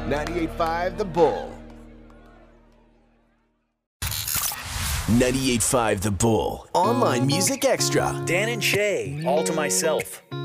98.5 The Bull. 98.5 The Bull. Online Music Extra. Dan and Shay, All to Myself.